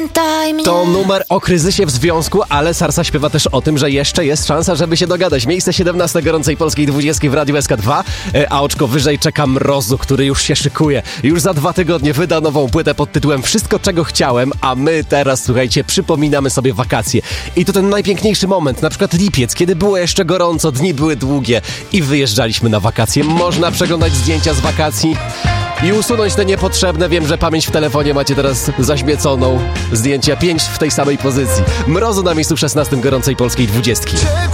Pamiętaj mnie. To numer o kryzysie w związku, ale Sarsa śpiewa też o tym, że jeszcze jest szansa, żeby się dogadać. Miejsce 17 gorącej polskiej 20 w Radiu SK2, a oczko wyżej czeka Mrozu, który już się szykuje. Już za 2 tygodnie wyda nową płytę pod tytułem Wszystko, czego chciałem, a my teraz, słuchajcie, przypominamy sobie wakacje. I to ten najpiękniejszy moment, na przykład lipiec, kiedy było jeszcze gorąco, dni były długie i wyjeżdżaliśmy na wakacje. Można przeglądać zdjęcia z wakacji i usunąć te niepotrzebne. Wiem, że pamięć w telefonie macie teraz zaśmieconą. Zdjęcia 5 w tej samej pozycji. Mrozu na miejscu 16 gorącej polskiej 20.